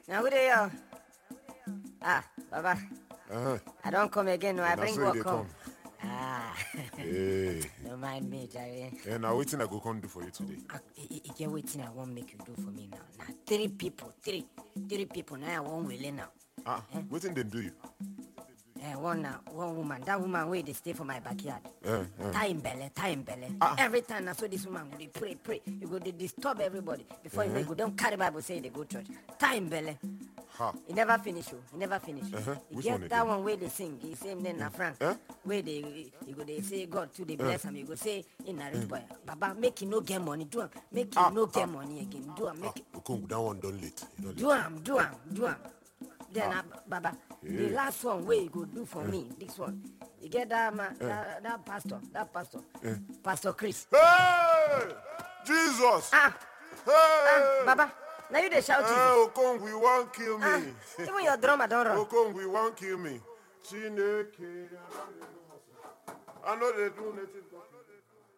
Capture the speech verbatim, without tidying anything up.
Now who they are? Ah, Baba. Uh-huh. I don't come again. No, I And bring so what they come. come. Ah, Hey. don't mind me, Jerry. And now waiting I go come do for you today. I, I, I get waiting I won't make you do for me now. Now three people, three, three people. Now I won't willing now. Ah, eh? Waiting they do you. Eh, one now, one woman. That woman where they stay for my backyard. Eh, eh. Time belly, time belly. Ah. Every time I saw this woman, they pray, pray. You go they disturb everybody before you know you go. Don't carry Bible say they go church. Time belly. Ha. He never finish you. He never finish. Uh-huh. He Which get one that again? one where they sing. He same name na Frank. Eh? Where they you go they say God to they bless him. You go say in a rich boy. Baba make him no get money. Do him. Make him Ah, no get ah. money again. Do him. Ah, Make him. Okong, that one done late. You don't late. Do him. Do him. Do him. Then uh, Baba, the Yeah. last one where you go do for me. This one. You get that man, that, that pastor, that pastor, Pastor Chris. Hey! Jesus! Ah, Hey! ah, Baba. Now you they shout Hey, Jesus. Okong, we won't kill me. Ah, even your drummer don't run. Okong, we won't kill me. Chineke. I know they do nothing.